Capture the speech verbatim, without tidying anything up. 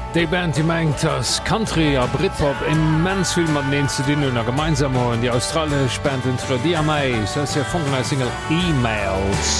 Die Band die meint das Country a Britpop immens viel mat den ze Di a gemeinsamer an die australisch Band Intro D M A, ja Funken als Single E-Mails.